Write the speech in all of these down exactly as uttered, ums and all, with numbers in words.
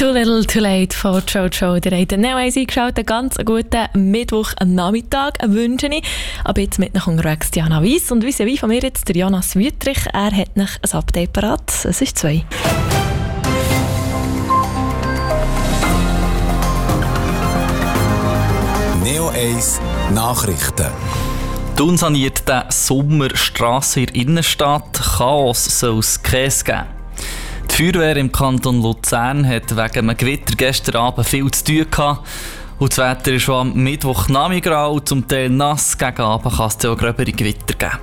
Too Little Too Late von Jojo. Ihr habt Neo eins eingeschaut. Einen ganz guten Mittwochnachmittag wünsche ich. Aber jetzt mit noch unterwegs Diana Weiss. Und wie von mir jetzt der Jonas Wüttrich. Er hat noch ein Update parat. Es ist zwei. Neo eins Nachrichten. Thun saniert den Sommer Strassen in der Innenstadt. Chaos soll es Käse geben. Die Feuerwehr im Kanton Luzern hat wegen einem Gewitter gestern Abend viel zu tun gehabt. Und das Wetter ist schon am Mittwochnachmittag grau, zum Teil nass. Gegen Abend kann es auch gröbere Gewitter geben.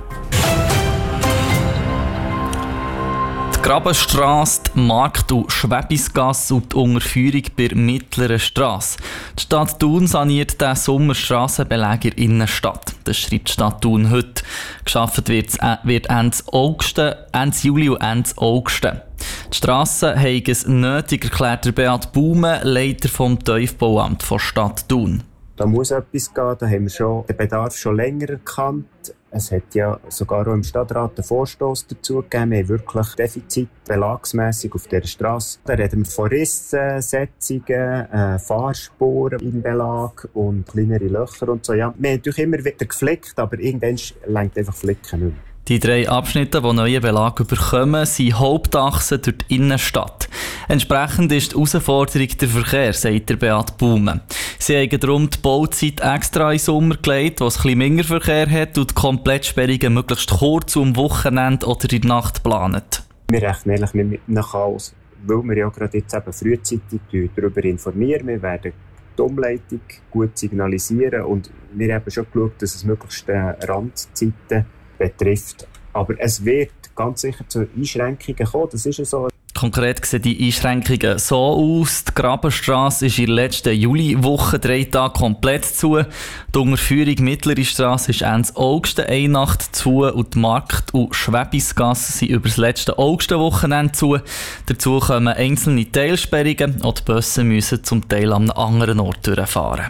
Die Grabenstrasse, die Markt- und Schwäbisgasse und die Unterführung bei der Mittleren Strasse. Die Stadt Thun saniert den Sommerstrassenbelag in der Innenstadt. Das schreibt die Stadt Thun heute. Geschafft wird, wird Ende August, Ende Juli und Ende August. Die Strassen haben es nötig, erklärt Beat Baume, Leiter vom Tiefbauamt der Stadt Thun. Da muss etwas gehen, da haben wir schon den Bedarf schon länger erkannt. Es hat ja sogar auch im Stadtrat einen Vorstoss dazu gegeben. Wir haben wirklich Defizit belagsmässig auf dieser Strasse. Da reden wir von Rissen, Setzungen, äh, Fahrspuren im Belag und kleinere Löcher und so. Ja, wir haben natürlich immer wieder geflickt, aber irgendwann reicht einfach Flicken nicht mehr. Die drei Abschnitte, die neuen Belag bekommen, sind Hauptachsen durch die Innenstadt. Entsprechend ist die Herausforderung der Verkehr, sagt der Beat Baume. Sie haben darum die Bauzeit extra in den Sommer gelegt, wo es ein bisschen weniger Verkehr hat und die Komplettsperrungen möglichst kurz am Wochenende oder in der Nacht planen. Wir rechnen ehrlich mit einem Chaos, weil wir ja gerade jetzt eben frühzeitig darüber informieren. Wir werden die Umleitung gut signalisieren und wir haben schon geschaut, dass es möglichst Randzeiten betrifft. Aber es wird ganz sicher zu Einschränkungen kommen, das ist ja so. Konkret sehen die Einschränkungen so aus. Die Grabenstrasse ist in der letzten Juliwoche drei Tage komplett zu. Die Unterführung Mittlere Strasse ist Ende August eine Nacht zu und die Markt- und Schwäbisgasse sind über das letzte August-Wochenende zu. Dazu kommen einzelne Teilsperrungen und die Busse müssen zum Teil an einem anderen Ort durchfahren.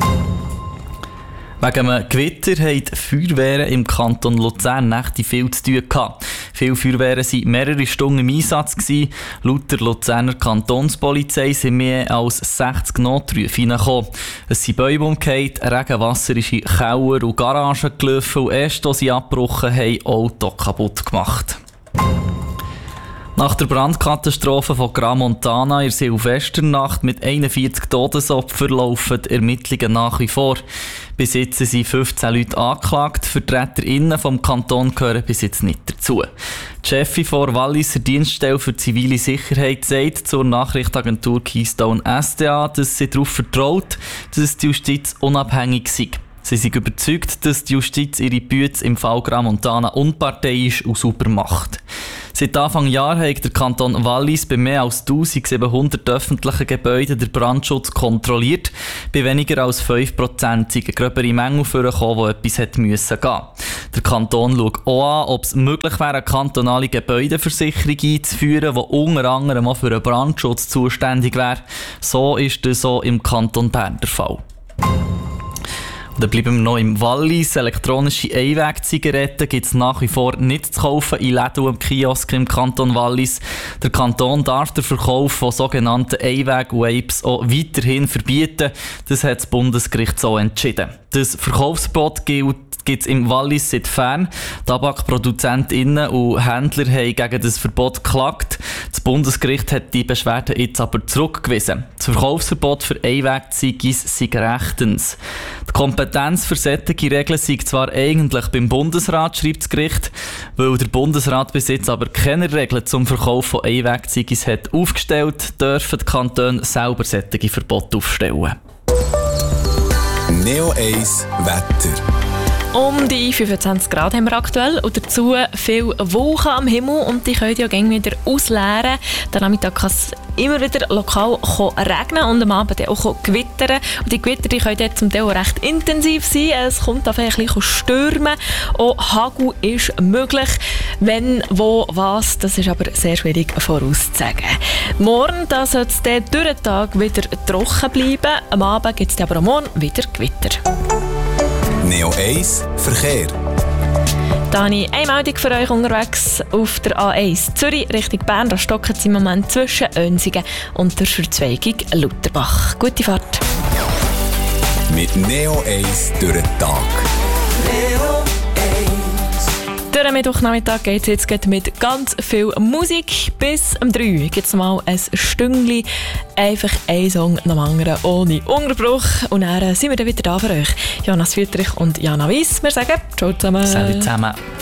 Wegen einem Gewitter haben die Feuerwehren im Kanton Luzern Nächte viel zu tun gehabt. Viele Feuerwehren waren mehrere Stunden im Einsatz gewesen. Laut der Luzerner Kantonspolizei sind mehr als sechzig Notrufe hineingekommen. Es sind Bäume umgekehrt, Regenwasser ist in Keller und Garagen gelaufen und erst als sie abgebrochen haben, Auto kaputt gemacht. Nach der Brandkatastrophe von Gramontana in der Silvesternacht mit einundvierzig Todesopfern laufen die Ermittlungen nach wie vor. Bis jetzt sind fünfzehn Leute angeklagt. VertreterInnen vom Kanton gehören bis jetzt nicht dazu. Die Chefin der Walliser Dienststelle für zivile Sicherheit sagt zur Nachrichtenagentur Keystone S D A, dass sie darauf vertraut, dass die Justiz unabhängig sei. Sie sind überzeugt, dass die Justiz ihre Büte im Fall Gramontana unparteiisch und sauber macht. Seit Anfang Jahr hat der Kanton Wallis bei mehr als eintausendsiebenhundert öffentlichen Gebäuden den Brandschutz kontrolliert. Bei weniger als fünf Prozent sind gröbere Mängel vorgekommen, wo etwas hätte müssen gehen. Der Kanton schaut auch an, ob es möglich wäre, eine kantonale Gebäudeversicherung einzuführen, die unter anderem auch für den Brandschutz zuständig wäre. So ist das auch im Kanton Bern der Fall. Dann bleiben wir noch im Wallis. Elektronische Einwegzigaretten gibt es nach wie vor nicht zu kaufen in Läden und Kiosken im Kanton Wallis. Der Kanton darf den Verkauf von sogenannten Einweg-Vapes auch weiterhin verbieten. Das hat das Bundesgericht so entschieden. Das Verkaufsverbot gilt gibt es im Wallis seit fern. Tabakproduzentinnen und Händler haben gegen das Verbot geklagt. Das Bundesgericht hat die Beschwerde jetzt aber zurückgewiesen. Das Verkaufsverbot für Einwegziggis sei rechtens. Die Kompetenz für solche Regeln sei zwar eigentlich beim Bundesrat, schreibt das Gericht, weil der Bundesrat bis jetzt aber keine Regeln zum Verkauf von Einwegziggis hat aufgestellt, dürfen die Kantone selber solche Verbote aufstellen. Neo eins Wetter. Um die fünfundzwanzig Grad haben wir aktuell und dazu viel Wolken am Himmel und die können ja gerne wieder ausleeren. Der Nachmittag kann es immer wieder lokal regnen und am Abend auch gewittern. Und die Gewitter die können jetzt zum Teil recht intensiv sein. Es kommt auf ein bisschen stürmen. Auch Hagel ist möglich. Wenn, wo, was, das ist aber sehr schwierig vorauszusagen. Morgen da soll es durch den Tag wieder trocken bleiben. Am Abend gibt es aber auch morgen wieder Gewitter. Neo eins Verkehr. Da habe ich eine Meldung für euch unterwegs auf der A eins Zürich Richtung Bern. Da stocken sie im Moment zwischen Önsingen und der Verzweigung Lutherbach. Gute Fahrt. Mit Neo eins durch den Tag. Durch den Mittwochnachmittag geht es jetzt gerade mit ganz viel Musik. Bis um drei gibt es mal ein Stündchen. Einfach ein Song nach dem anderen, ohne Unterbruch. Und dann sind wir dann wieder da für euch. Jonas Wüttrich und Jana Weiss. Wir sagen Ciao zusammen. Salut zusammen.